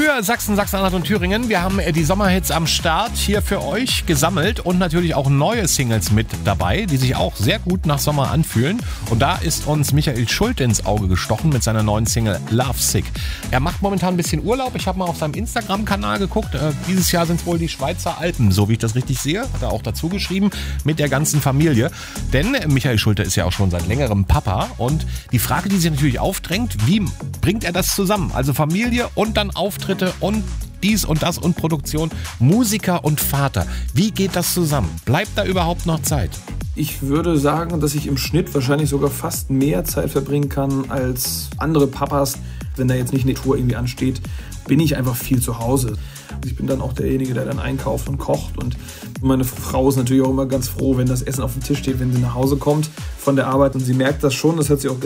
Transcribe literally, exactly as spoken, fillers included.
für Sachsen, Sachsen-Anhalt und Thüringen. Wir haben die Sommerhits am Start hier für euch gesammelt und natürlich auch neue Singles mit dabei, die sich auch sehr gut nach Sommer anfühlen. Und da ist uns Michael Schulte ins Auge gestochen mit seiner neuen Single Love Sick. Er macht momentan ein bisschen Urlaub. Ich habe mal auf seinem Instagram-Kanal geguckt. Äh, dieses Jahr sind es wohl die Schweizer Alpen, so wie ich das richtig sehe. Hat er auch dazu geschrieben, mit der ganzen Familie. Denn Michael Schulte ist ja auch schon seit längerem Papa. Und die Frage, die sich natürlich aufdrängt, wie bringt er das zusammen? Also Familie und dann Auftritte und dies und das und Produktion, Musiker und Vater. Wie geht das zusammen? Bleibt da überhaupt noch Zeit? Ich würde sagen, dass ich im Schnitt wahrscheinlich sogar fast mehr Zeit verbringen kann als andere Papas. Wenn da jetzt nicht eine Tour irgendwie ansteht, bin ich einfach viel zu Hause. Ich bin dann auch derjenige, der dann einkauft und kocht. Und meine Frau ist natürlich auch immer ganz froh, wenn das Essen auf dem Tisch steht, wenn sie nach Hause kommt von der Arbeit. Und sie merkt das schon, das hat sie auch